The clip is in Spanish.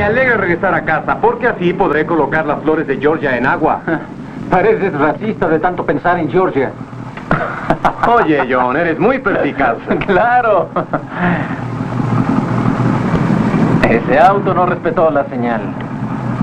alegra regresar a casa, porque así podré colocar las flores de Georgia en agua. Pareces racista de tanto pensar en Georgia. Oye, John, eres muy perspicaz. ¡Claro! Ese auto no respetó la señal.